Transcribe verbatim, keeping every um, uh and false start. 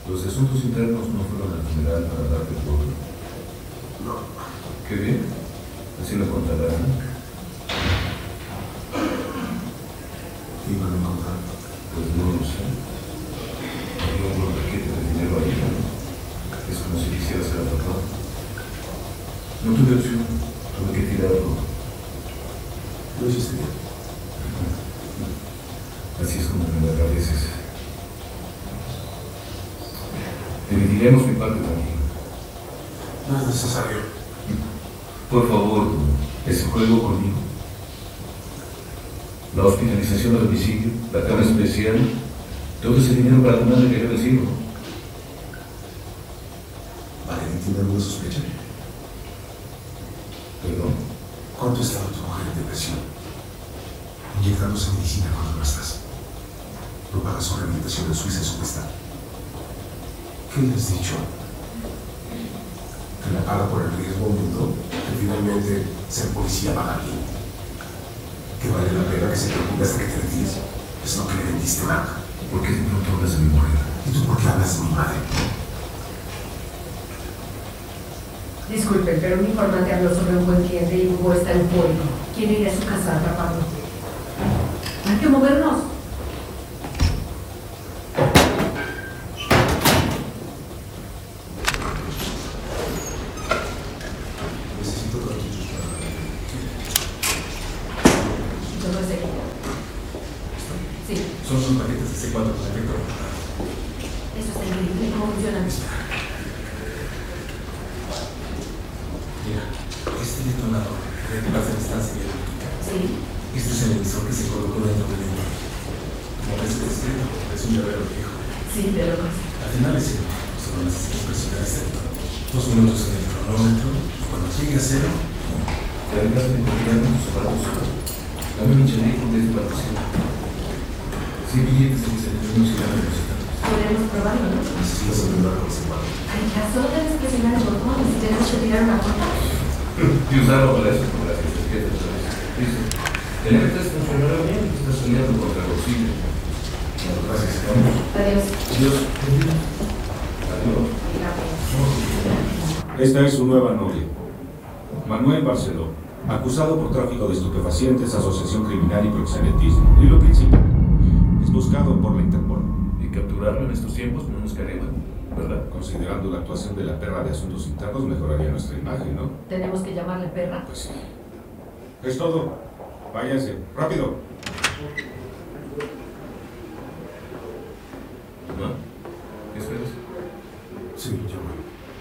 Los de asuntos internos no fueron al funeral para darte todo. No. Qué bien. Así lo contarán. ¿Qué iban a encontrar? Pues no lo sé. Había un paquete de dinero ahí, ¿no? Es como si quisiera ser atrapado. No tuve opción. Tuve que tirarlo. Lo hiciste bien. Así es como me lo agradeces. Dividiremos mi parte contigo. No es necesario. Por favor, ese juego conmigo. La hospitalización al domicilio, la cama especial, todo ese dinero para tu madre que yo recibo. Vale, ¿tiene alguna sospecha? ¿Perdón? ¿Cuánto estaba tu mujer en depresión? Inyectándose medicina cuando no estás. No pagas su rehabilitación en Suiza en su pesta. ¿Qué le has dicho? ¿Que la paga por el riesgo mundo? ¿Que finalmente ser policía paga bien? ¿Que vale la pena que se preocupe hasta que te retires? Es lo que le vendiste, Mark. ¿Por qué de pronto hablas de mi mujer? ¿Y tú por qué hablas de mi madre? Disculpe, pero un informante habló sobre un buen cliente y Hugo está eufórico. Quiere ir a su casa a atraparlo. Hay que movernos. Necesito cartuchos para... Todo es aquí. Sí, Son sus paquetes de C cuatro con efecto. eso está increíble. ¿Cómo funciona? Mira, este detonador de activarse a distancia biológica. Sí. Este es el emisor que se colocó dentro del emisor. Como ves, es discreto, es un llavero viejo. Sí, de locos. Al final es cierto, solo necesitas presionar este botón. Dos minutos en el cronómetro, y cuando llegue a cero, ¿Te vengas de confiar en tus zapatos? Dame mi chaleco desde la cocina. Sí, billetes de mis enemigos y la velocidad. Podemos probarlo, ¿no? necesitas ayudar con ese mano. Ay, ya, solo debes presionar el botón y si tenemos que tirar una puerta. Y usarlo para eso, para que se despierten otra vez. Dice, el M tres funcionará bien, estás peleando contra el bolsillo. Bueno, gracias. Vamos. Adiós. Adiós. Adiós. Gracias. Esta es su nueva novia, Manuel Barceló, acusado por tráfico de estupefacientes, asociación criminal y proxenetismo. Y lo principal, es buscado por la Interpol. Y capturarlo en estos tiempos no nos caería mal, ¿verdad? Considerando la actuación de la perra de asuntos internos, mejoraría nuestra imagen, ¿no? ¿Tenemos que llamarle perra? Pues sí. Es todo. Váyanse. ¡Rápido! ¿No? ¿Qué esperas? Sí, yo voy.